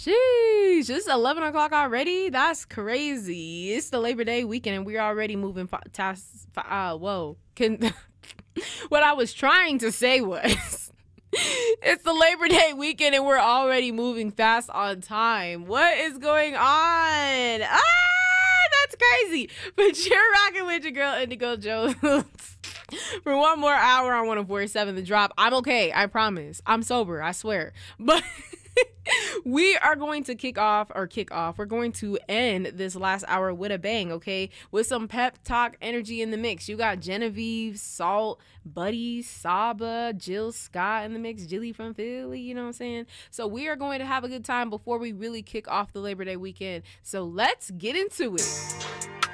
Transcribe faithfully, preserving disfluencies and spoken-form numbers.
Sheesh, it's eleven o'clock already. That's crazy. It's the Labor Day weekend and we're already moving tasks. Uh, whoa. Can what I was trying to say was it's the Labor Day weekend and we're already moving fast on time. What is going on? Ah, that's crazy. But you're rocking with your girl Indigo Jones. For one more hour on one oh four point seven The Drop. I'm okay, I promise. I'm sober, I swear. But we are going to kick off or kick off. We're going to end this last hour with a bang, okay? With some pep talk energy in the mix. You got Genevieve, Salt, Buddy, Saba, Jill Scott in the mix, Jilly from Philly, you know what I'm saying? So we are going to have a good time before we really kick off the Labor Day weekend. So let's get into it.